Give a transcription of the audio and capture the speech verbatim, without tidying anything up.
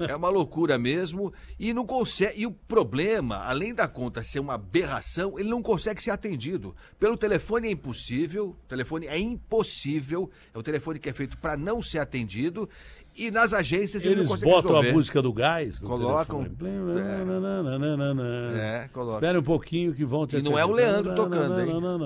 É uma loucura mesmo. E não consegue. E o problema, além da conta ser uma aberração, ele não consegue ser atendido. Pelo telefone é impossível. O telefone é impossível. É o telefone que é feito para não ser atendido. E nas agências ele Eles não consegue botam resolver. a música do gás. No Colocam. telefone. É, é colocam. Espera um pouquinho que vão te E não é o atender. Leandro tocando, hein?